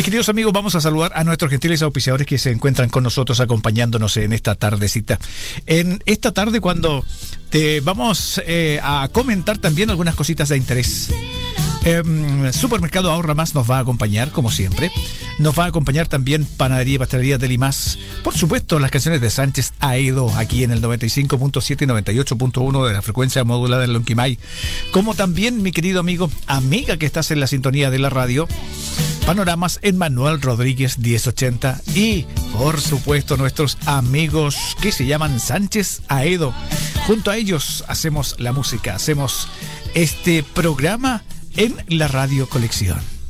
Mis queridos amigos, vamos a saludar a nuestros gentiles auspiciadores que se encuentran con nosotros acompañándonos en esta tardecita. En esta tarde, cuando te vamos a comentar también algunas cositas de interés. Supermercado Ahorra Más nos va a acompañar, como siempre. Nos va a acompañar también Panadería y Pastelería Deli Más. Por supuesto, las canciones de Sánchez Aedo, aquí en el 95.7 y 98.1 de la frecuencia modulada en Lonquimay. Como también, mi querido amigo, amiga que estás en la sintonía de la radio, Panoramas en Manuel Rodríguez 1080. Y, por supuesto, nuestros amigos que se llaman Sánchez Aedo. Junto a ellos hacemos la música, hacemos este programa en la Radio Colección.